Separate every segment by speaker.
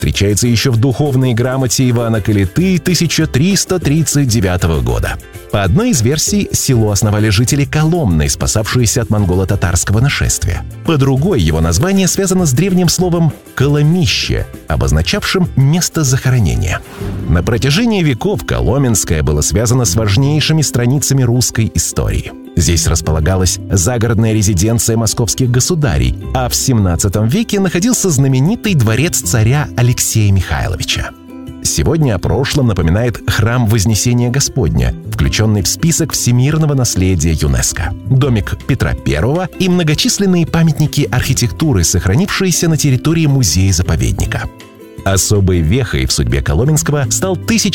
Speaker 1: встречается еще в духовной грамоте Ивана Калиты 1339 года. По одной из версий, село основали жители Коломны, спасавшиеся от монголо-татарского нашествия. По другой, его название связано с древним словом «коломище», обозначавшим место захоронения. На протяжении веков Коломенское было связано с важнейшими страницами русской истории. Здесь располагалась загородная резиденция московских государей, а в XVII веке находился знаменитый дворец царя Алексея Михайловича. Сегодня о прошлом напоминает храм Вознесения Господня, включенный в список всемирного наследия ЮНЕСКО, домик Петра I и многочисленные памятники архитектуры, сохранившиеся на территории музея-заповедника. Особой вехой в судьбе Коломенского стал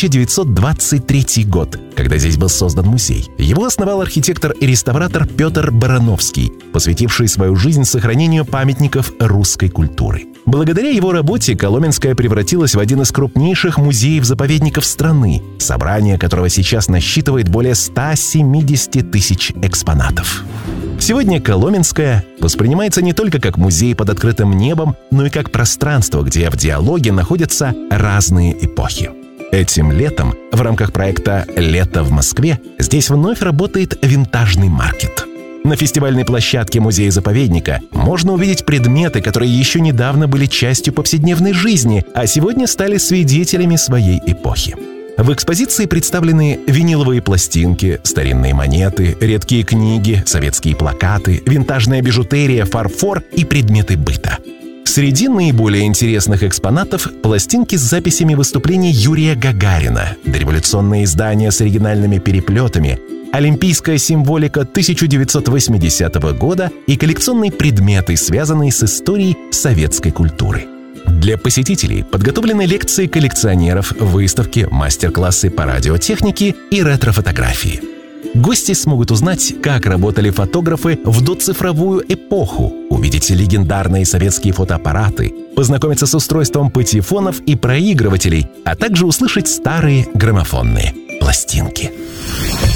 Speaker 1: 1923 год, когда здесь был создан музей. Его основал архитектор и реставратор Петр Барановский, посвятивший свою жизнь сохранению памятников русской культуры. Благодаря его работе Коломенское превратилось в один из крупнейших музеев-заповедников страны, собрание которого сейчас насчитывает более 170 тысяч экспонатов. Сегодня Коломенское воспринимается не только как музей под открытым небом, но и как пространство, где в диалоге находятся разные эпохи. Этим летом в рамках проекта «Лето в Москве» здесь вновь работает винтажный маркет. На фестивальной площадке музея-заповедника можно увидеть предметы, которые еще недавно были частью повседневной жизни, а сегодня стали свидетелями своей эпохи. В экспозиции представлены виниловые пластинки, старинные монеты, редкие книги, советские плакаты, винтажная бижутерия, фарфор и предметы быта. Среди наиболее интересных экспонатов – пластинки с записями выступлений Юрия Гагарина, дореволюционные издания с оригинальными переплетами, олимпийская символика 1980 года и коллекционные предметы, связанные с историей советской культуры. Для посетителей подготовлены лекции коллекционеров, выставки, мастер-классы по радиотехнике и ретро-фотографии. Гости смогут узнать, как работали фотографы в доцифровую эпоху, увидеть легендарные советские фотоаппараты, познакомиться с устройством патефонов и проигрывателей, а также услышать старые граммофонные пластинки.